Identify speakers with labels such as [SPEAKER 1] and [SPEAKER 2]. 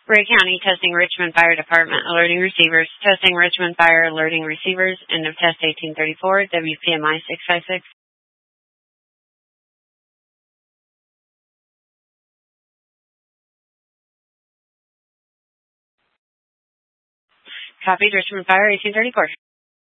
[SPEAKER 1] Ray County, testing Richmond Fire Department, alerting receivers. Testing Richmond Fire, alerting receivers. End of test 1834, WPMI 656. Copied, Richmond Fire 1834.